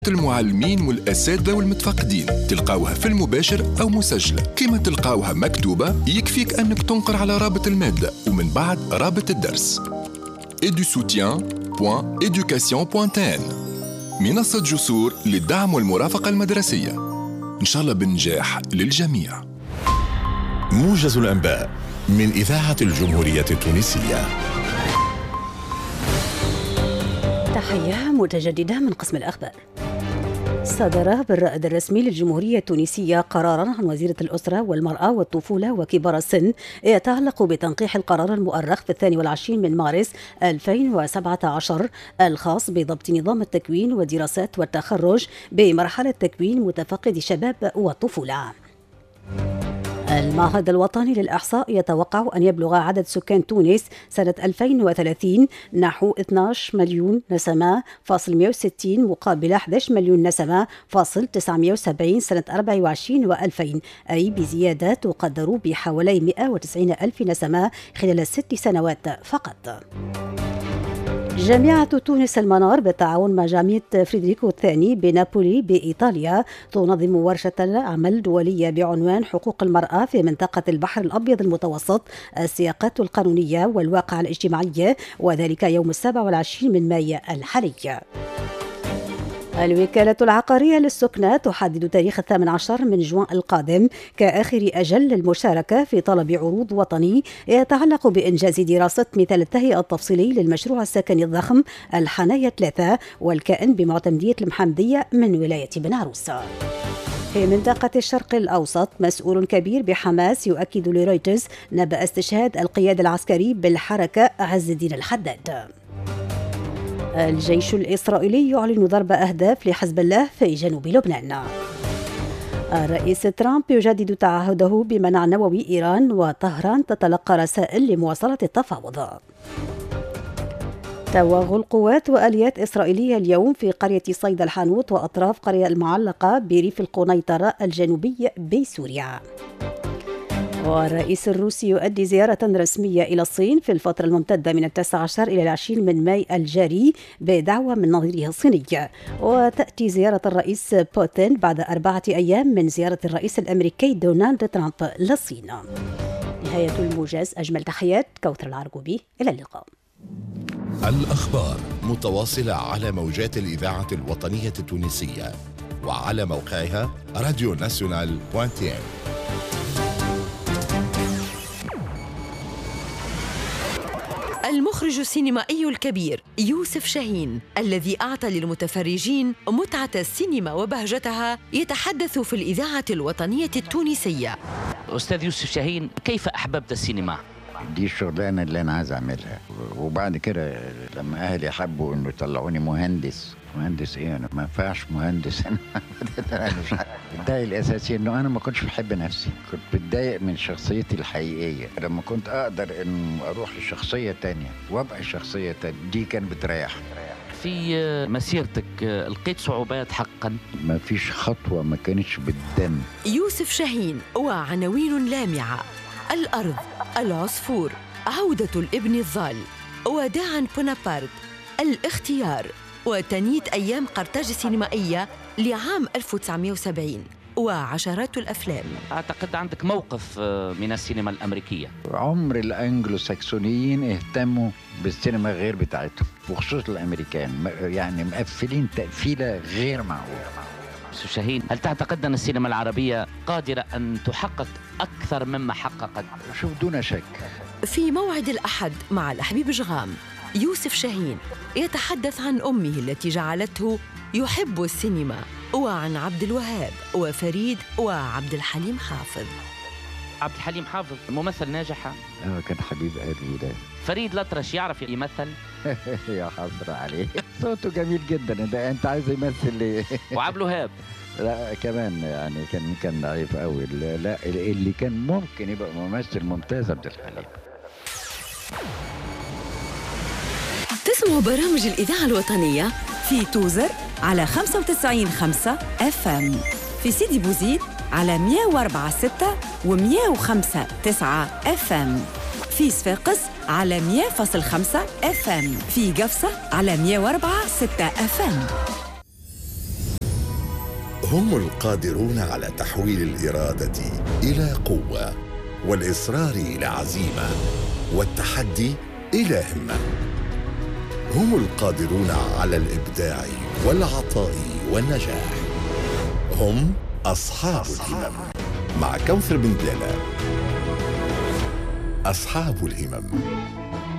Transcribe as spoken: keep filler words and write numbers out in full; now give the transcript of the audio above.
المعلمين والأساتذة والمتفقدين تلقاوها في المباشر أو مسجلة. كما تلقاوها مكتوبة يكفيك أنك تنقر على رابط المادة ومن بعد رابط الدرس edu-soutien point education point t n. منصة جسور للدعم والمرافقة المدرسية، إن شاء الله بالنجاح للجميع. موجز الأنباء من إذاعة الجمهورية التونسية. تحية متجددة من قسم الأخبار. صدر بالرائد الرسمي للجمهورية التونسية قرارا عن وزيرة الأسرة والمرأة والطفولة وكبار السن يتعلق بتنقيح القرار المؤرخ في الثاني والعشرين من مارس ألفين وسبعة عشر الخاص بضبط نظام التكوين والدراسات والتخرج بمرحلة تكوين متفقد الشباب والطفولة. المعهد الوطني للإحصاء يتوقع أن يبلغ عدد سكان تونس سنة ألفين وثلاثين نحو اثني عشر مليون نسمة فاصل مئة وستين مقابل أحد عشر مليون نسمة فاصل تسعمئة وسبعين سنة أربعة وعشرين وألفين، أي بزيادة تقدر بحوالي مئة وتسعين ألف نسمة خلال ست سنوات فقط. جامعة تونس المنار بالتعاون مع جامعة فريدريكو الثاني بنابولي بإيطاليا تنظم ورشة عمل دولية بعنوان حقوق المرأة في منطقة البحر الأبيض المتوسط، السياقات القانونية والواقع الاجتماعي، وذلك يوم السابع والعشرين من مايو الحالي. الوكالة العقارية للسكنة تحدد تاريخ الثامن عشر من جوان القادم كآخر أجل للمشاركة في طلب عروض وطني يتعلق بإنجاز دراسة مثال التهيئة التفصيلي للمشروع السكني الضخم الحنايا ثلاثة والكائن بمعتمدية المحمدية من ولاية بن عروس. في منطقة الشرق الأوسط مسؤول كبير بحماس يؤكد لرويترز نبأ استشهاد القيادة العسكري بالحركة عز الدين الحداد. الجيش الإسرائيلي يعلن ضرب أهداف لحزب الله في جنوب لبنان. الرئيس ترامب يجدد تعهده بمنع نووي إيران، وطهران تتلقى رسائل لمواصلة التفاوض. توغل قوات وآليات إسرائيلية اليوم في قرية صيدا الحانوت وأطراف قرية المعلقة بريف القنيطرة الجنوبي بسوريا. والرئيس الروسي يؤدي زيارة رسمية إلى الصين في الفترة الممتدة من التاسع عشر إلى العشرين من مايو الجاري بدعوة من نظيره الصيني. وتأتي زيارة الرئيس بوتين بعد أربعة أيام من زيارة الرئيس الأمريكي دونالد ترامب للصين. نهاية الموجز، أجمل تحيات كوثر العرقوبي، إلى اللقاء. الأخبار متواصلة على موجات الإذاعة الوطنية التونسية وعلى موقعها راديو ناسيونال بوان تي ان. المخرج السينمائي الكبير يوسف شاهين الذي أعطى للمتفرجين متعة السينما وبهجتها يتحدث في الإذاعة الوطنية التونسية. أستاذ يوسف شاهين، كيف أحببت السينما؟ دي الشغلانة اللي أنا عايز أعملها، وبعد كده لما أهلي حبوا إنه يطلعوني مهندس. مهندس ايه؟ انا ما ينفعش مهندس. انا انا مش الداعي الاساسي انه انا ما كنتش بحب نفسي، كنت بتضايق من شخصيتي الحقيقيه. لما كنت اقدر ان اروح لشخصيه تانية وابقى شخصيه تانية دي كانت بتريح. في مسيرتك لقيت صعوبات حقا؟ ما فيش خطوه ما كانتش بالدم. يوسف شاهين وعناوين لامعه: الارض، العصفور، عوده الابن الضال، وداعا بونابرت، الاختيار، وتنيت أيام قرطاج السينمائية لعام ألف وتسعمئة وسبعين، وعشرات الأفلام. أعتقد عندك موقف من السينما الأمريكية. عمر الأنجلو ساكسونيين اهتموا بالسينما غير بتاعتهم، وخصوصا الأمريكان يعني مقفلين تقفيلة غير معقولة. يوسف شاهين، هل تعتقد أن السينما العربية قادرة أن تحقق أكثر مما حققت؟ شوف، دون شك. في موعد الأحد مع الحبيب جغام، يوسف شاهين يتحدث عن أمه التي جعلته يحب السينما، وعن عبد الوهاب وفريد وعبد الحليم حافظ. عبد الحليم حافظ ممثل ناجح. اه كان حبيب قلبي ده. فريد الأطرش يعرف يمثل؟ يا حسرة عليه، صوته جميل جدا. ده انت عايز يمثل ليه؟ وعبد الوهاب لا كمان يعني كان كان ضعيف قوي. لا اللي كان ممكن يبقى ممثل ممتاز عبد الحليم. تسمعوا برامج الإذاعة الوطنية في توزر على خمسة وتسعين خمسة اف ام، في سيدي بوزيد على مئة وأربعة ستة ومئة وخمسة تسعة اف ام، في صفاقس على مئة فاصلة خمسة اف ام، في قفصة على مئة وأربعة ستة اف ام. هم القادرون على تحويل الإرادة إلى قوة، والإصرار إلى عزيمة، والتحدي إلى همة. هم القادرون على الإبداع والعطاء والنجاح. هم أصحاب الهمم. مع كوثر بن دلالة. أصحاب الهمم.